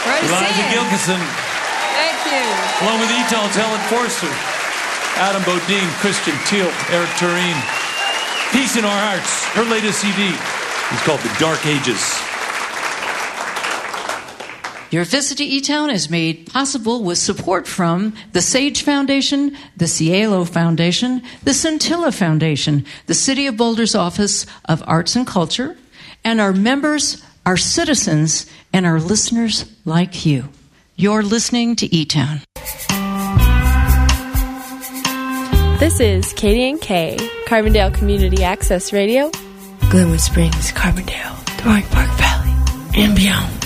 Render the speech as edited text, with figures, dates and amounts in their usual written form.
Eliza Gilkison. Thank you. Along with E-Town's Helen Forster, Adam Bodine, Christian Teal, Eric Tureen. Peace in Our Hearts. Her latest CD is called The Dark Ages. Your visit to E-Town is made possible with support from the Sage Foundation, the Cielo Foundation, the Scintilla Foundation, the City of Boulder's Office of Arts and Culture, and our members, our citizens, and our listeners like you. You're listening to E-Town. This is KDNK, Carbondale Community Access Radio. Glenwood Springs, Carbondale, Dorring Park Valley, and beyond.